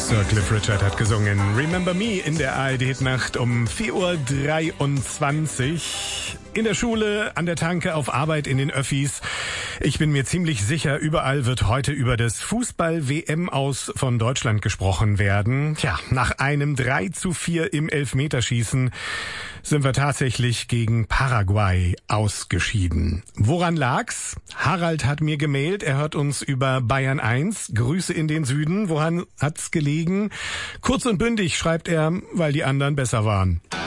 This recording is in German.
Sir Cliff Richard hat gesungen Remember Me in der ARD-Nacht um 4:23 Uhr. In der Schule, an der Tanke, auf Arbeit, in den Öffis. Ich bin mir ziemlich sicher, überall wird heute über das Fußball-WM-Aus von Deutschland gesprochen werden. Tja, nach einem 3:4 im Elfmeterschießen sind wir tatsächlich gegen Paraguay ausgeschieden. Woran lag's? Harald hat mir gemailt, er hört uns über Bayern 1. Grüße in den Süden. Woran hat's gelegen? Kurz und bündig schreibt er, weil die anderen besser waren.